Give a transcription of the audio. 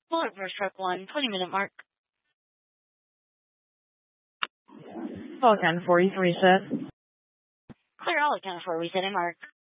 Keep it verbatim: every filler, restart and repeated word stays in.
Bullet for truck one, twenty minute mark. All accounted for, you can reset. Clear all accounted for, resetting mark.